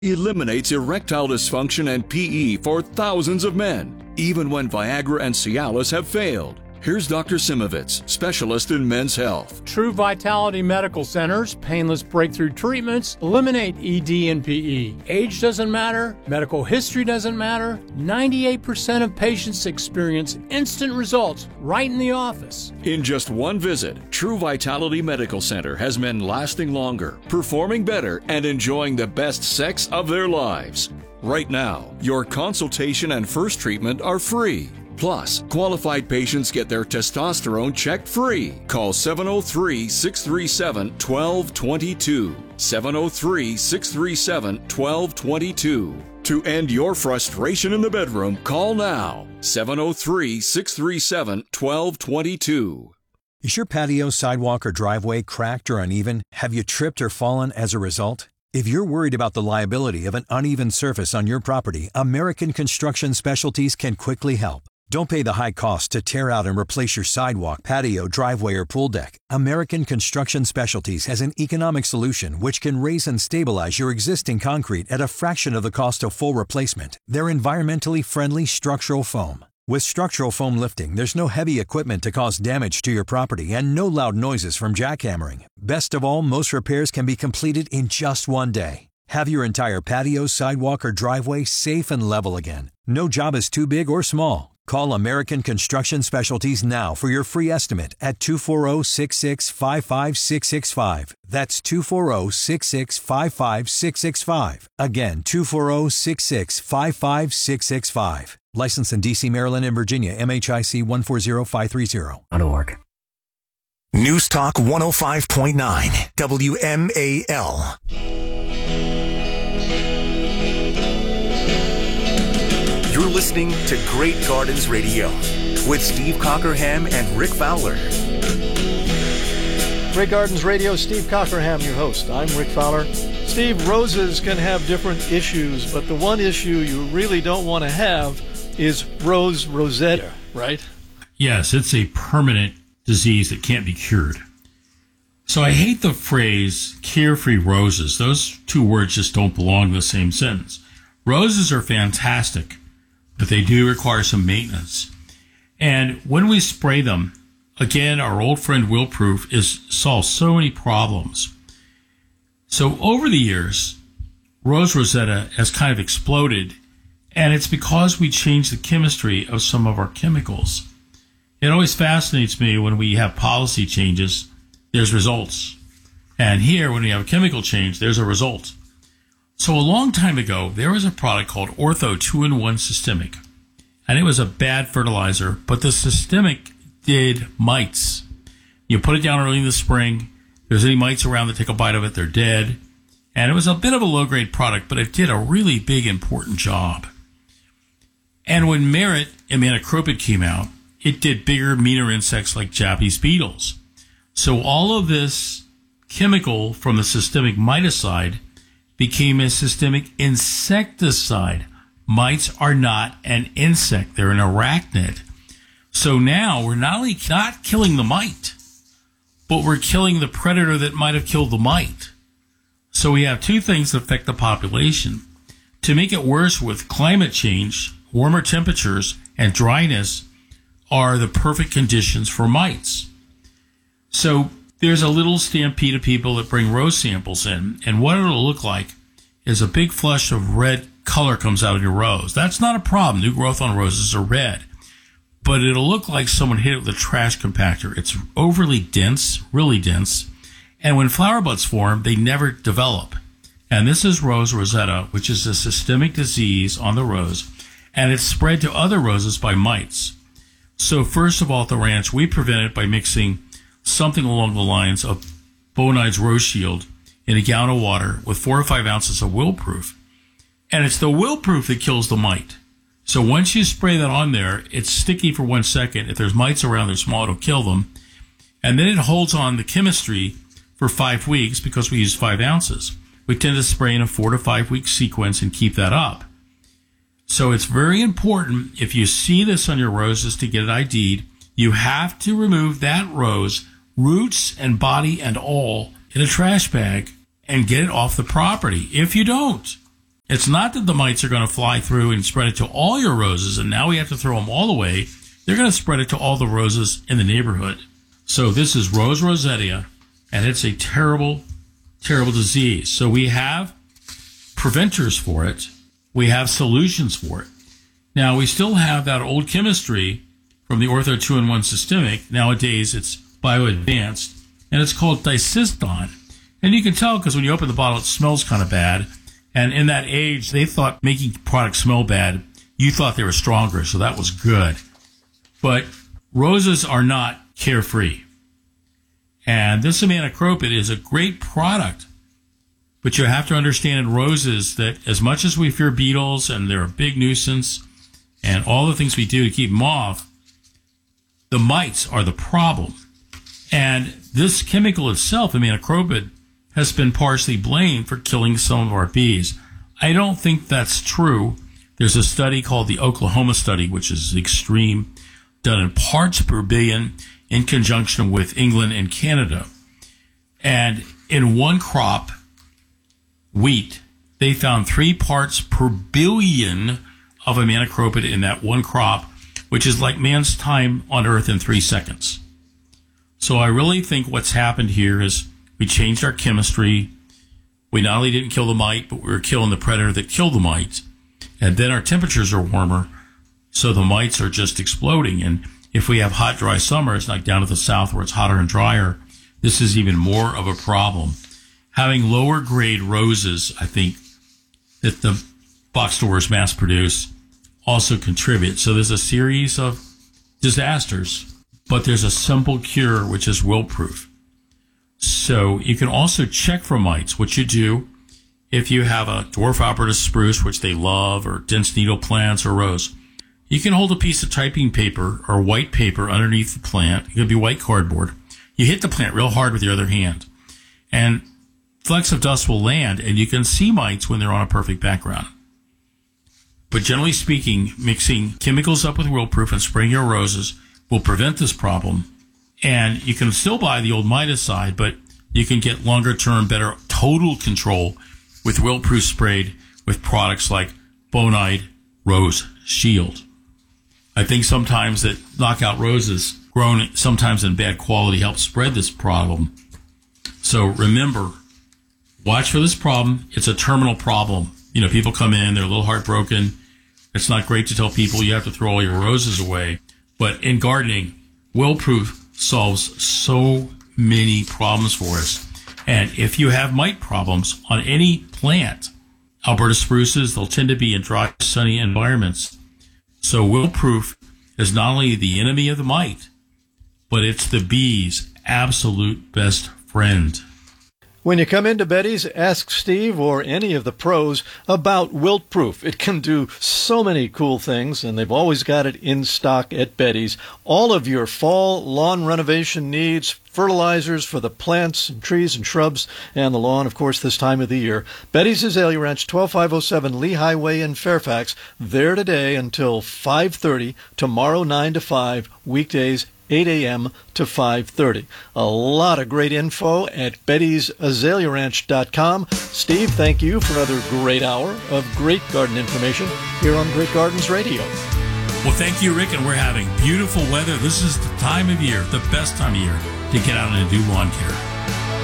eliminates erectile dysfunction and PE for thousands of men, even when Viagra and Cialis have failed. Here's Dr. Simovitz, specialist in men's health. True Vitality Medical Center's painless breakthrough treatments eliminate ED and PE. Age doesn't matter. Medical history doesn't matter. 98% of patients experience instant results right in the office. In just one visit, True Vitality Medical Center has men lasting longer, performing better, and enjoying the best sex of their lives. Right now, your consultation and first treatment are free. Plus, qualified patients get their testosterone checked free. Call 703-637-1222. 703-637-1222. To end your frustration in the bedroom, call now. 703-637-1222. Is your patio, sidewalk, or driveway cracked or uneven? Have you tripped or fallen as a result? If you're worried about the liability of an uneven surface on your property, American Construction Specialties can quickly help. Don't pay the high cost to tear out and replace your sidewalk, patio, driveway, or pool deck. American Construction Specialties has an economic solution which can raise and stabilize your existing concrete at a fraction of the cost of full replacement. They're environmentally friendly structural foam. With structural foam lifting, there's no heavy equipment to cause damage to your property and no loud noises from jackhammering. Best of all, most repairs can be completed in just one day. Have your entire patio, sidewalk, or driveway safe and level again. No job is too big or small. Call American Construction Specialties now for your free estimate at 240-665-5665. That's 240-665-5665. Again, 240-665-5665. Licensed in D.C., Maryland, and Virginia, MHIC 140530. News Talk 105.9 WMAL. You're listening to Great Gardens Radio with Steve Cockerham and Rick Fowler. Great Gardens Radio, Steve Cockerham, your host. I'm Rick Fowler. Steve, roses can have different issues, but the one issue you really don't want to have is rose rosetta, right? Yes, it's a permanent disease that can't be cured. So I hate the phrase carefree roses. Those two words just don't belong in the same sentence. Roses are fantastic, but they do require some maintenance. And when we spray them, again, our old friend Willproof is solved so many problems. So over the years, rose rosetta has kind of exploded, and it's because we changed the chemistry of some of our chemicals. It always fascinates me when we have policy changes, there's results. And here, when we have a chemical change, there's a result. So a long time ago, there was a product called Ortho 2-in-1 Systemic. And it was a bad fertilizer, but the systemic did mites. You put it down early in the spring. If there's any mites around that take a bite of it, they're dead. And it was a bit of a low-grade product, but it did a really big, important job. And when Merit imidacloprid came out, it did bigger, meaner insects like Japanese beetles. So all of this chemical from the systemic miticide became a systemic insecticide. Mites are not an insect. They're an arachnid. So now we're not only not killing the mite, but we're killing the predator that might have killed the mite. So we have two things that affect the population. To make it worse with climate change, warmer temperatures and dryness are the perfect conditions for mites. So there's a little stampede of people that bring rose samples in, and what it'll look like is a big flush of red color comes out of your rose. That's not a problem. New growth on roses are red. But it'll look like someone hit it with a trash compactor. It's overly dense, really dense. And when flower buds form, they never develop. And this is rose rosetta, which is a systemic disease on the rose. And it's spread to other roses by mites. So first of all, at the ranch, we prevent it by mixing something along the lines of Bonide's Rose Shield in a gallon of water with 4 or 5 ounces of Willproof. And it's the Willproof that kills the mite. So once you spray that on there, it's sticky for 1 second. If there's mites around, they're small, it'll kill them. And then it holds on the chemistry for 5 weeks because we use 5 ounces. We tend to spray in a 4 to 5 week sequence and keep that up. So it's very important, if you see this on your roses, to get it ID'd. You have to remove that rose, roots and body and all, in a trash bag and get it off the property. If you don't, It's not that the mites are going to fly through and spread it to all your roses, and now we have to throw them all away. They're going to spread it to all the roses in the neighborhood. So this is Rose rosettea, and it's a terrible, terrible disease. So we have preventers for it. We have solutions for it. Now, we still have that old chemistry from the Ortho 2-in-1 Systemic. Nowadays, it's bioadvanced, and it's called Dicyston. And you can tell because when you open the bottle, it smells kind of bad. And in that age, they thought making products smell bad, you thought they were stronger, so that was good. But roses are not carefree. And this imidacloprid is a great product. But you have to understand in roses that as much as we fear beetles and they're a big nuisance and all the things we do to keep them off, the mites are the problem. And this chemical itself, imidacloprid, has been partially blamed for killing some of our bees. I don't think that's true. There's a study called the Oklahoma study, which is extreme, done in parts per billion in conjunction with England and Canada. And in one crop, wheat, they found 3 parts per billion of imidacloprid in that one crop, which is like man's time on Earth in 3 seconds. So I really think what's happened here is we changed our chemistry. We not only didn't kill the mite, but we were killing the predator that killed the mite. And then our temperatures are warmer, so the mites are just exploding. And if we have hot, dry summers, like down to the south where it's hotter and drier, this is even more of a problem. Having lower grade roses, I think, that the box stores mass produce also contribute. So there's a series of disasters, but there's a simple cure, which is wilt-proof. So you can also check for mites. What you do if you have a dwarf Alberta spruce, which they love, or dense needle plants or rose, you can hold a piece of typing paper or white paper underneath the plant. It could be white cardboard. You hit the plant real hard with your other hand, and flecks of dust will land, and you can see mites when they're on a perfect background. But generally speaking, mixing chemicals up with wilt-proof and spraying your roses will prevent this problem. And you can still buy the old miticide, but you can get longer-term, better total control with wilt-proof sprayed with products like Bonide Rose Shield. I think sometimes that knockout roses grown sometimes in bad quality help spread this problem. So remember, watch for this problem. It's a terminal problem. You know, people come in, they're a little heartbroken. It's not great to tell people you have to throw all your roses away. But in gardening, wilt-proof solves so many problems for us. And if you have mite problems on any plant, Alberta spruces, they'll tend to be in dry, sunny environments. So wilt-proof is not only the enemy of the mite, but it's the bee's absolute best friend. When you come into Betty's, ask Steve or any of the pros about wilt-proof. It can do so many cool things, and they've always got it in stock at Betty's. All of your fall lawn renovation needs, fertilizers for the plants and trees and shrubs and the lawn, of course, this time of the year. Betty's Azalea Ranch, 12507 Lee Highway in Fairfax. There today until 5:30, tomorrow 9 to 5, weekdays 8 a.m. to 5:30. A lot of great info at Betty'sAzaleaRanch.com. Steve, thank you for another great hour of great garden information here on Great Gardens Radio. Well, thank you, Rick, and we're having beautiful weather. This is the time of year, the best time of year, to get out and do lawn care.